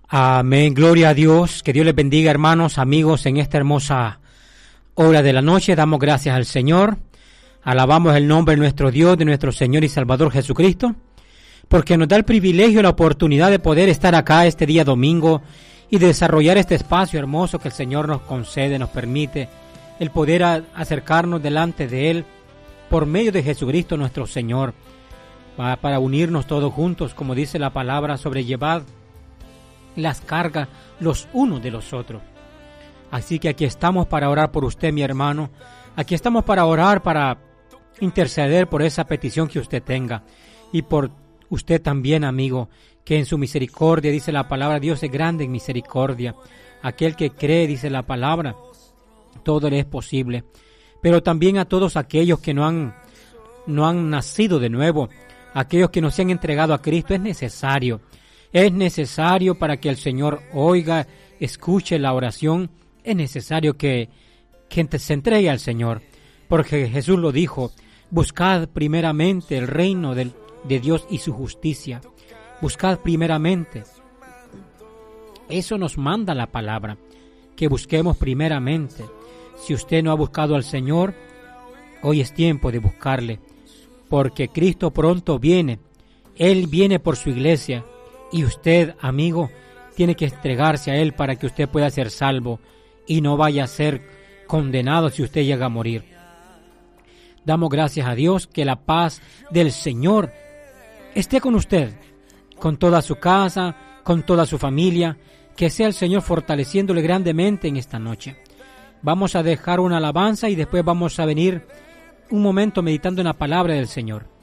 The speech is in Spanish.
Amén, gloria a Dios, que Dios les bendiga, hermanos, amigos, en esta hermosa hora de la noche. Damos gracias al Señor, alabamos el nombre de nuestro Dios, de nuestro Señor y Salvador Jesucristo, porque nos da el privilegio y la oportunidad de poder estar acá este día domingo y de desarrollar este espacio hermoso que el Señor nos concede, nos permite, el poder acercarnos delante de Él por medio de Jesucristo nuestro Señor, para unirnos todos juntos, como dice la palabra, sobrellevad las cargas los unos de los otros. Así que aquí estamos para orar por usted, mi hermano. Aquí estamos para orar, para interceder por esa petición que usted tenga. Y por usted también, amigo, que en su misericordia, dice la palabra, Dios es grande en misericordia. Aquel que cree, dice la palabra, todo le es posible. Pero también a todos aquellos que no han nacido de nuevo, aquellos que no se han entregado a Cristo, es necesario para que el Señor oiga, escuche la oración, es necesario que se entregue al Señor, porque Jesús lo dijo, buscad primeramente el reino de Dios y su justicia, buscad primeramente. Eso nos manda la palabra, que busquemos primeramente. Si usted no ha buscado al Señor, hoy es tiempo de buscarle, porque Cristo pronto viene, Él viene por su iglesia, y usted, amigo, tiene que entregarse a Él para que usted pueda ser salvo y no vaya a ser condenado si usted llega a morir. Damos gracias a Dios, que la paz del Señor esté con usted, con toda su casa, con toda su familia, que sea el Señor fortaleciéndole grandemente en esta noche. Vamos a dejar una alabanza y después vamos a venir un momento meditando en la palabra del Señor.